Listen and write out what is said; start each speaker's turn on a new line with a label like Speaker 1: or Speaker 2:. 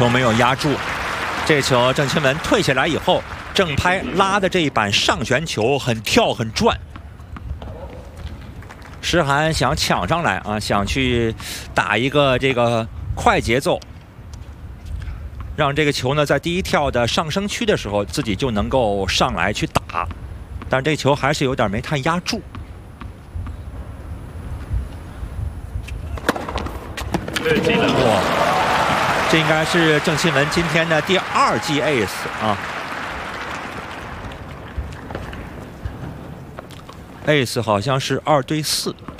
Speaker 1: 球没有压住，这球郑钦文退下来以后，正拍拉的这一板上旋球很跳很转。石涵想抢上来啊，想去打一个这个快节奏，让这个球呢在第一跳的上升区的时候自己就能够上来去打，但这球还是有点没太压住。哇，这应该是郑钦文今天的第2记 ace 啊。ace 好像是2对4。